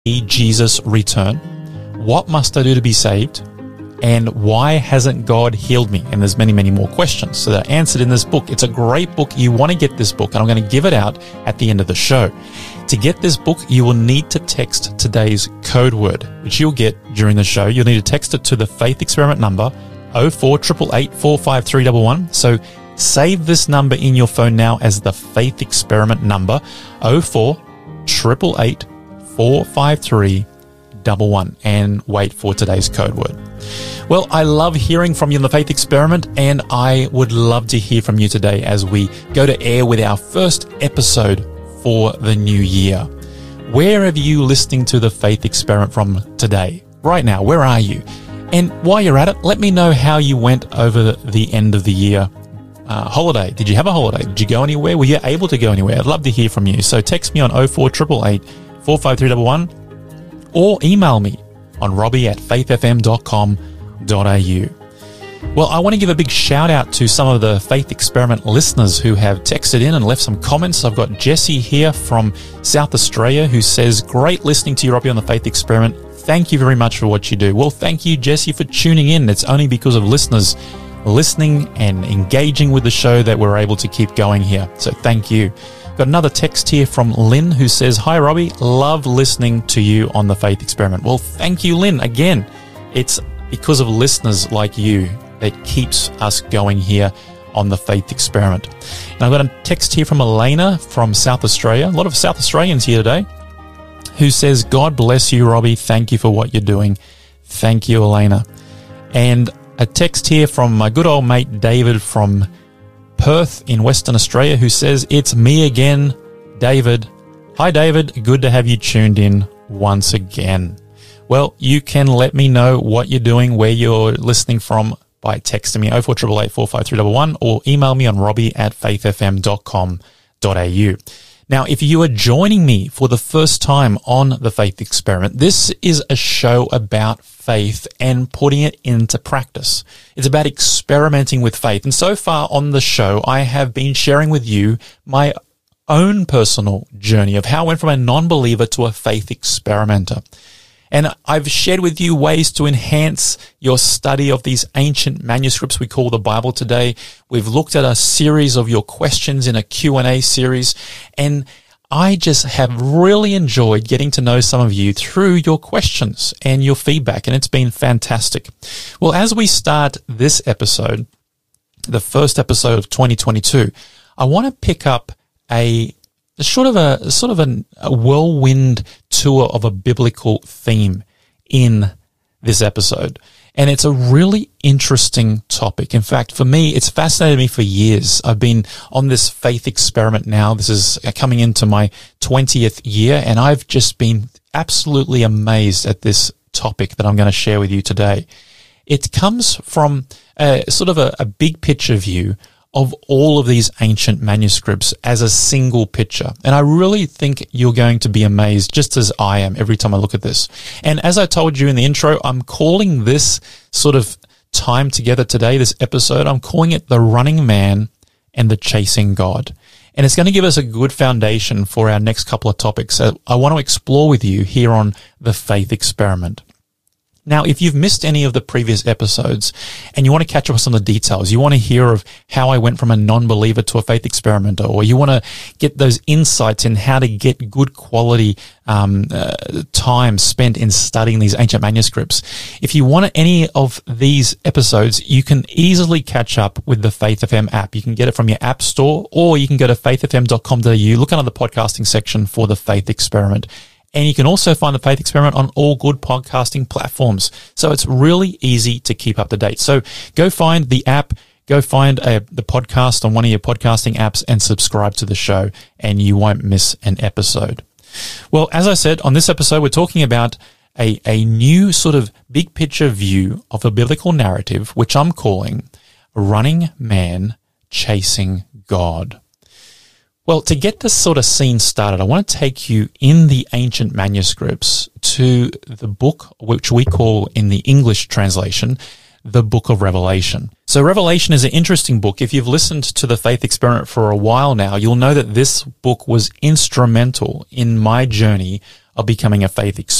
Jesus return? What must I do to be saved? And why hasn't God healed me? And there's many, many more questions. So they're answered in this book. It's a great book. You want to get this book, and I'm going to give it out at the end of the show. To get this book, you will need to text today's code word, which you'll get during the show. You'll need to text it to the Faith Experiment number, 0488 45311. So save this number in your phone now as the Faith Experiment number, 0488 45311, and wait for today's code word. Well, I love hearing from you in the Faith Experiment, and I would love to hear from you today as we go to air with our first episode for the new year. Where are you listening to the Faith Experiment from today? Right now, where are you? And while you're at it, let me know how you went over the end of the year holiday. Did you have a holiday? Did you go anywhere? Were you able to go anywhere? I'd love to hear from you. So text me on 0488 45311 or email me on robbie@faithfm.com.au. Well, I want to give a big shout out to some of the Faith Experiment listeners who have texted in and left some comments. I've got Jesse here from South Australia who says, great listening to you, Robbie, on the Faith Experiment. Thank you very much for what you do. Well, thank you, Jesse, for tuning in. It's only because of listeners listening and engaging with the show that we're able to keep going here. So thank you. Got another text here from Lynn who says, hi, Robbie, love listening to you on the Faith Experiment. Well, thank you, Lynn. Again, it's because of listeners like you that keeps us going here on the Faith Experiment. And I've got a text here from Elena from South Australia. A lot of South Australians here today, who says, God bless you, Robbie. Thank you for what you're doing. Thank you, Elena. And a text here from my good old mate David from Perth in Western Australia who says, it's me again, David. Hi, David. Good to have you tuned in once again. Well, you can let me know what you're doing, where you're listening from by texting me 0488 45311 or email me on robbie@faithfm.com.au. Now, if you are joining me for the first time on the Faith Experiment, this is a show about faith and putting it into practice. It's about experimenting with faith. And so far on the show, I have been sharing with you my own personal journey of how I went from a non-believer to a faith experimenter. And I've shared with you ways to enhance your study of these ancient manuscripts we call the Bible today. We've looked at a series of your questions in a Q&A series, and I just have really enjoyed getting to know some of you through your questions and your feedback, and it's been fantastic. Well, as we start this episode, the first episode of 2022, I want to pick up a whirlwind tour of a biblical theme in this episode. And it's a really interesting topic. In fact, for me, it's fascinated me for years. I've been on this faith experiment now. This is coming into my 20th year, and I've just been absolutely amazed at this topic that I'm going to share with you today. It comes from a big picture view of all of these ancient manuscripts as a single picture. And I really think you're going to be amazed, just as I am every time I look at this. And as I told you in the intro, I'm calling this sort of time together today, this episode, I'm calling it The Running Man and the Chasing God. And it's going to give us a good foundation for our next couple of topics that I want to explore with you here on The Faith Experiment. Now, if you've missed any of the previous episodes and you want to catch up on some of the details, you want to hear of how I went from a non-believer to a faith experimenter, or you want to get those insights in how to get good quality time spent in studying these ancient manuscripts. If you want any of these episodes, you can easily catch up with the Faith FM app. You can get it from your app store, or you can go to faithfm.com.au, look under the podcasting section for the Faith Experiment. And you can also find the Faith Experiment on all good podcasting platforms. So it's really easy to keep up to date. So go find the app, go find the podcast on one of your podcasting apps and subscribe to the show, and you won't miss an episode. Well, as I said, on this episode, we're talking about a new sort of big picture view of a biblical narrative, which I'm calling Running Man Chasing God. Well, to get this sort of scene started, I want to take you in the ancient manuscripts to the book, which we call in the English translation, the Book of Revelation. So Revelation is an interesting book. If you've listened to the Faith Experiment for a while now, you'll know that this book was instrumental in my journey of becoming a faith